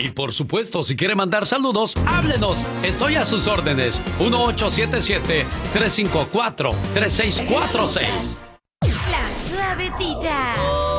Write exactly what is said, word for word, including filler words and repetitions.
Y por supuesto, si quiere mandar saludos, háblenos. Estoy a sus órdenes. uno ocho siete siete, tres cinco cuatro, tres seis cuatro seis. La Suavecita.